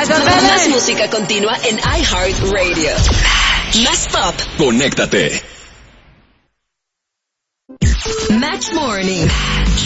Más música continua en iHeartRadio. Más pop. Conéctate. Match Morning.